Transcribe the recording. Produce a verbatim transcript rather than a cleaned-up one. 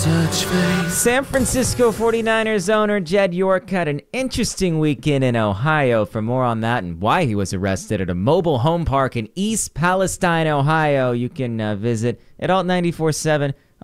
touch face. San Francisco forty-niners owner Jed York had an interesting weekend in Ohio. For more on that and why he was arrested at a mobile home park in East Palestine, Ohio, you can uh, visit at alt nine four seven